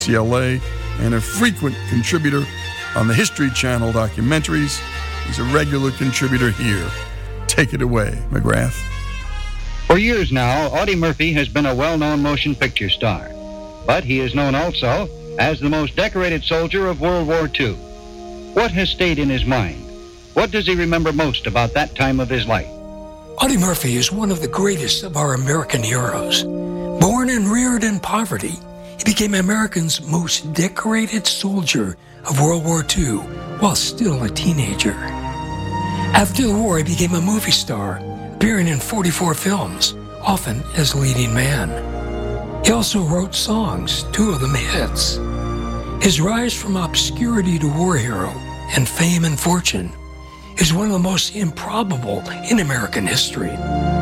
UCLA and a frequent contributor on the History Channel documentaries. He's a regular contributor here. Take it away, McGrath. For years now, Audie Murphy has been a well-known motion picture star, but he is known also as the most decorated soldier of World War II. What has stayed in his mind? What does he remember most about that time of his life? Audie Murphy is one of the greatest of our American heroes. Born and reared in poverty, he became America's most decorated soldier of World War II while still a teenager. After the war, he became a movie star, appearing in 44 films, often as leading man. He also wrote songs, 2 of them hits. His rise from obscurity to war hero and fame and fortune is one of the most improbable in American history.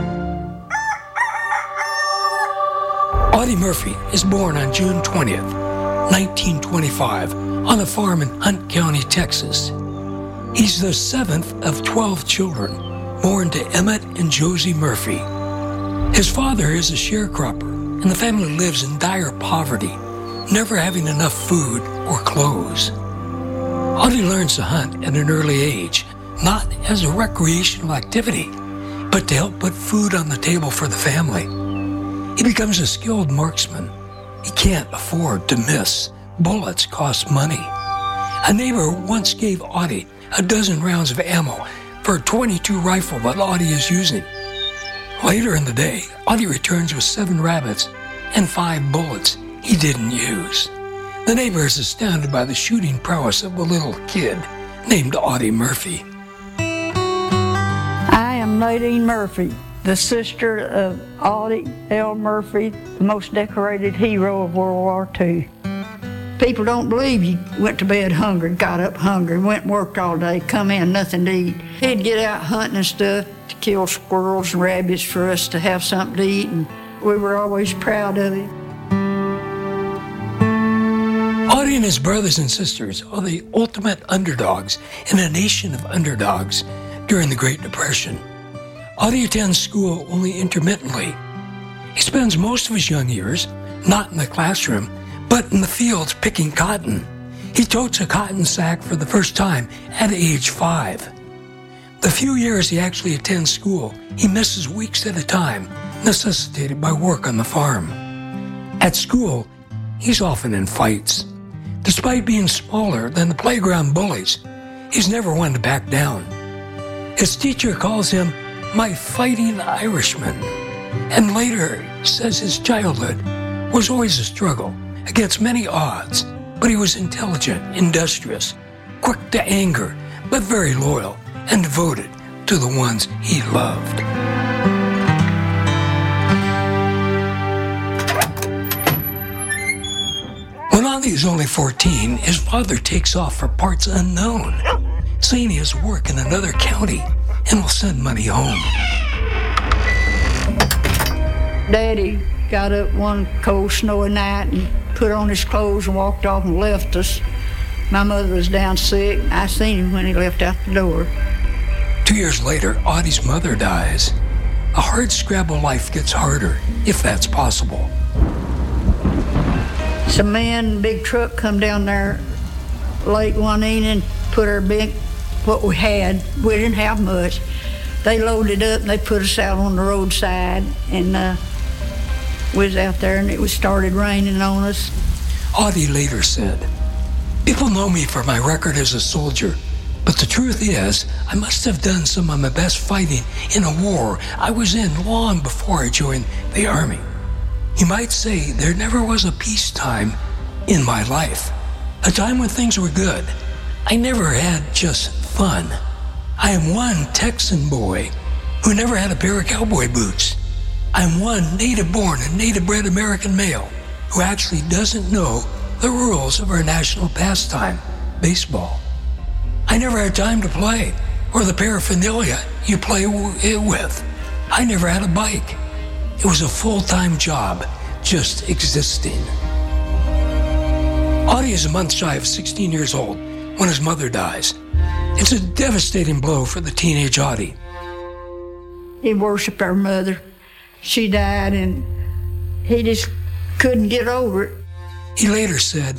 Audie Murphy is born on June 20th, 1925, on a farm in Hunt County, Texas. He's the 7th of 12 children born to Emmett and Josie Murphy. His father is a sharecropper, and the family lives in dire poverty, never having enough food or clothes. Audie learns to hunt at an early age, not as a recreational activity, but to help put food on the table for the family. He becomes a skilled marksman. He can't afford to miss. Bullets cost money. A neighbor once gave Audie a dozen rounds of ammo for a .22 rifle that Audie is using. Later in the day, Audie returns with 7 rabbits and 5 bullets he didn't use. The neighbor is astounded by the shooting prowess of a little kid named Audie Murphy. I am Nadine Murphy, the sister of Audie L. Murphy, the most decorated hero of World War II. People don't believe you went to bed hungry, got up hungry, went and worked all day, come in, nothing to eat. He'd get out hunting and stuff to kill squirrels and rabbits for us to have something to eat, and we were always proud of him. Audie and his brothers and sisters are the ultimate underdogs in a nation of underdogs during the Great Depression. Audie attends school only intermittently. He spends most of his young years not in the classroom, but in the fields picking cotton. He totes a cotton sack for the first time at age 5. The few years he actually attends school, he misses weeks at a time, necessitated by work on the farm. At school, he's often in fights. Despite being smaller than the playground bullies, he's never one to back down. His teacher calls him my fighting Irishman, and later says his childhood was always a struggle against many odds, but he was intelligent, industrious, quick to anger, but very loyal and devoted to the ones he loved. When Audie is only 14, his father takes off for parts unknown, saying he has work in another county and will send money home. Daddy got up one cold snowy night and put on his clothes and walked off and left us. My mother was down sick. I seen him when he left out the door. 2 years later, Audie's mother dies. A hard-scrabble life gets harder, if that's possible. Some men, big truck come down there late one evening, put our big, what we had, we didn't have much. They loaded up and they put us out on the roadside, and we was out there and it was started raining on us. Audie later said, "People know me for my record as a soldier, but the truth is, I must have done some of my best fighting in a war I was in long before I joined the Army. You might say there never was a peacetime in my life, a time when things were good. I never had just fun. I am one Texan boy who never had a pair of cowboy boots. I'm one native-born and native-bred American male who actually doesn't know the rules of our national pastime, baseball. I never had time to play, or the paraphernalia you play it with. I never had a bike. It was a full-time job, just existing." Audie is a month shy of 16 years old when his mother dies. It's a devastating blow for the teenage Audie. He worshiped our mother. She died, and he just couldn't get over it. He later said,